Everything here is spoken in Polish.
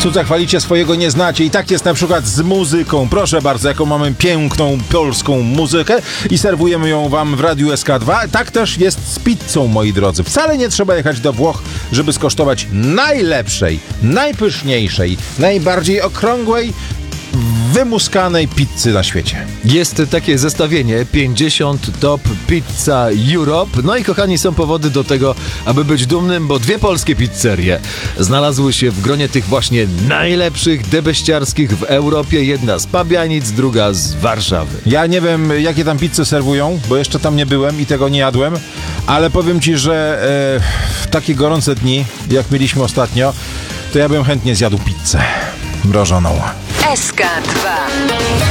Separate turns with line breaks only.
Cudza chwalicie, swojego nie znacie. I tak jest na przykład z muzyką. Proszę bardzo, jaką mamy piękną polską muzykę i serwujemy ją wam w Radiu SK2. Tak też jest z pizzą, moi drodzy. Wcale nie trzeba jechać do Włoch, żeby skosztować najlepszej, najpyszniejszej, najbardziej okrągłej, wymuskanej pizzy na świecie.
Jest takie zestawienie 50 Top Pizza Europe. No i kochani, są powody do tego, aby być dumnym, bo 2 polskie pizzerie znalazły się w gronie tych właśnie najlepszych debeściarskich w Europie. Jedna z Pabianic, druga z Warszawy.
Ja nie wiem, jakie tam pizze serwują, bo jeszcze tam nie byłem i tego nie jadłem, ale powiem ci, że w takie gorące dni, jak mieliśmy ostatnio, to ja bym chętnie zjadł pizzę mrożoną.
SK2